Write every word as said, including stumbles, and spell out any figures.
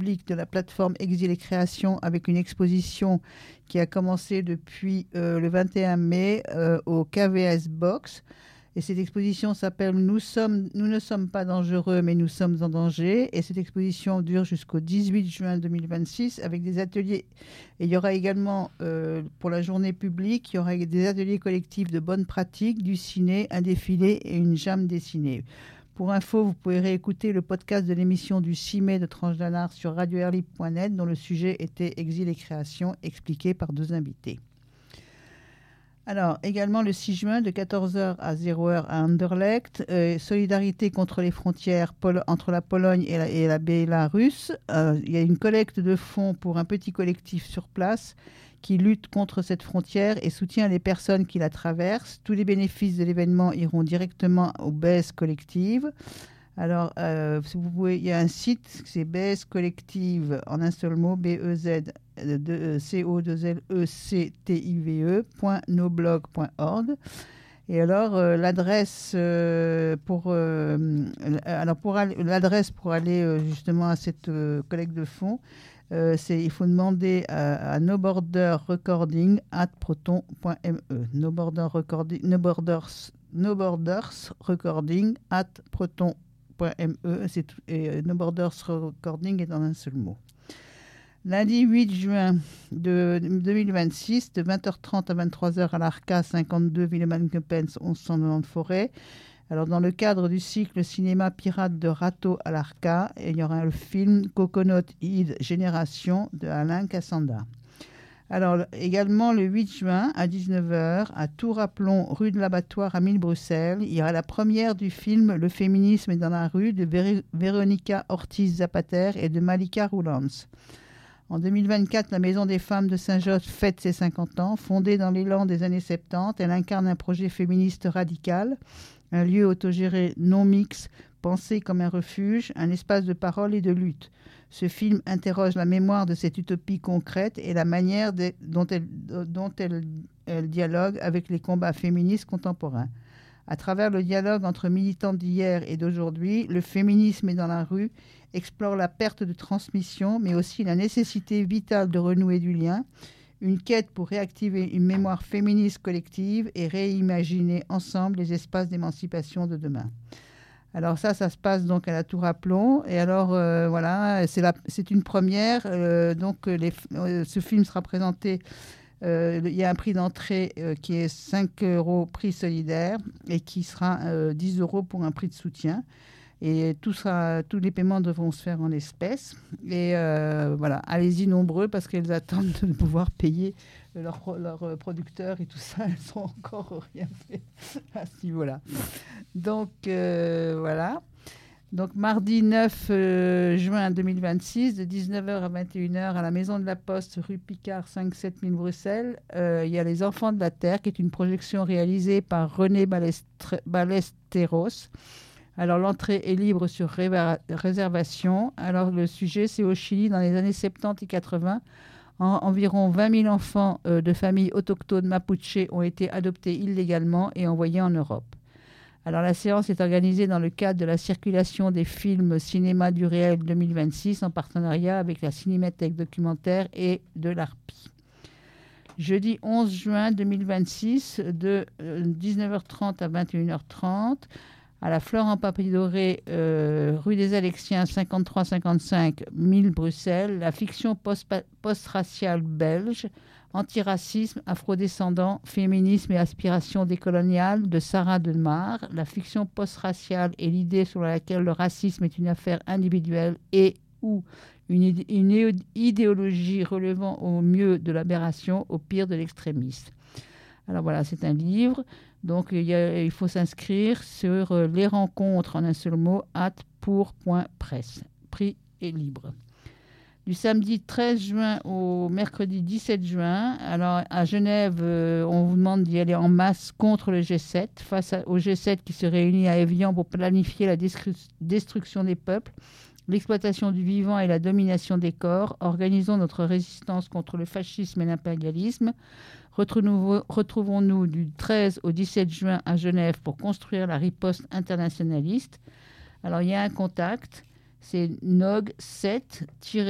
public de la plateforme Exil et Création avec une exposition qui a commencé depuis euh, le vingt et un mai euh, au K V S Box. Et cette exposition s'appelle nous, sommes, nous ne sommes pas dangereux, mais nous sommes en danger. Et cette exposition dure jusqu'au dix-huit juin deux mille vingt-six avec des ateliers. Et il y aura également, euh, pour la journée publique, il y aura des ateliers collectifs de bonnes pratiques, du ciné, un défilé et une jam dessinée. Pour info, vous pouvez réécouter le podcast de l'émission du six mai de Tranche d'un art sur radio air libre point net dont le sujet était Exil et création, expliqué par deux invités. Alors, également le six juin, de quatorze heures à zéro heure à Anderlecht, euh, solidarité contre les frontières pol- entre la Pologne et la, et la Bélarus. Euh, il y a une collecte de fonds pour un petit collectif sur place qui lutte contre cette frontière et soutient les personnes qui la traversent. Tous les bénéfices de l'événement iront directement aux B E S collectives. Alors, euh, si vous pouvez, il y a un site, c'est B E S collective, en un seul mot, B E Z, C O deux L E C T I V E, point noblog point org. Et alors, euh, l'adresse, euh, pour, euh, alors pour aller, l'adresse pour aller euh, justement à cette euh, collecte de fonds, euh, c'est, il faut demander à, à No Border Recording at proton point m e. No Border Recording, No Borders, No Borders Recording at proton point m e. C'est tout, et euh, No Borders Recording est en un seul mot. Lundi huit juin de deux mille vingt-six, de vingt heures trente à vingt-trois heures à l'Arca, cinquante-deux Villemanquepens, onze cent quatre-vingt-dix Forêt. Alors, dans le cadre du cycle Cinéma Pirate de Rato à l'Arca, il y aura le film Coconut Head Génération de Alain Cassanda. Alors, également le huit juin à dix-neuf heures, à Tour-à-Plomb, rue de l'Abattoir à mille Bruxelles, il y aura la première du film Le féminisme est dans la rue de Vé- Véronica Ortiz-Zapater et de Malika Roulans. En deux mille vingt-quatre, la Maison des femmes de Saint-Josse fête ses cinquante ans. Fondée dans l'élan des années soixante-dix, elle incarne un projet féministe radical, un lieu autogéré non mixte, pensé comme un refuge, un espace de parole et de lutte. Ce film interroge la mémoire de cette utopie concrète et la manière de, dont, elle, dont elle, elle dialogue avec les combats féministes contemporains. À travers le dialogue entre militants d'hier et d'aujourd'hui, le féminisme est dans la rue, explore la perte de transmission, mais aussi la nécessité vitale de renouer du lien, une quête pour réactiver une mémoire féministe collective et réimaginer ensemble les espaces d'émancipation de demain. Alors ça, ça se passe donc à la Tour à Plomb. Et alors, euh, voilà, c'est, la, c'est une première. Euh, donc, les, euh, ce film sera présenté. Euh, il y a un prix d'entrée euh, qui est cinq euros prix solidaire et qui sera euh, dix euros pour un prix de soutien. Et tout sera, tous les paiements devront se faire en espèces. Et euh, voilà, allez-y nombreux parce qu'elles attendent de pouvoir payer leurs leur producteurs et tout ça. Elles sont encore rien fait à ce niveau-là. Donc euh, voilà. Donc mardi neuf juin deux mille vingt-six, de dix-neuf heures à vingt et une heures à la Maison de la Poste, rue Picard, cinq sept mille Bruxelles, euh, il y a Les Enfants de la Terre, qui est une projection réalisée par René Balestre- Ballesteros. Alors, l'entrée est libre sur ré- réservation. Alors, le sujet, c'est au Chili, dans les années soixante-dix et quatre-vingts. En, environ vingt mille enfants euh, de familles autochtones mapuche ont été adoptés illégalement et envoyés en Europe. Alors, la séance est organisée dans le cadre de la circulation des films Cinéma du réel deux mille vingt-six en partenariat avec la Cinémathèque documentaire et de l'A R P I. Jeudi onze juin deux mille vingt-six, de euh, dix-neuf heures trente à vingt et une heures trente, à la Fleur en Papier Doré, euh, rue des Alexiens, cinquante-trois cinquante-cinq, mille Bruxelles, la fiction post- post-raciale belge, antiracisme, afrodescendant, féminisme et aspiration décoloniale de Sarah Demar, la fiction post-raciale et l'idée sur laquelle le racisme est une affaire individuelle et ou une, idé- une idéologie relevant au mieux de l'aberration, au pire de l'extrémisme. Alors voilà, c'est un livre. Donc, il, y a, il faut s'inscrire sur euh, les rencontres, en un seul mot, at pour point presse. Prix est libre. Du samedi treize juin au mercredi dix-sept juin, alors à Genève, euh, on vous demande d'y aller en masse contre le G sept, face à, au G sept qui se réunit à Évian pour planifier la destru- destruction des peuples, l'exploitation du vivant et la domination des corps. Organisons notre résistance contre le fascisme et l'impérialisme. Retrouvons-nous du treize au dix-sept juin à Genève pour construire la riposte internationaliste. Alors, il y a un contact, c'est nog sept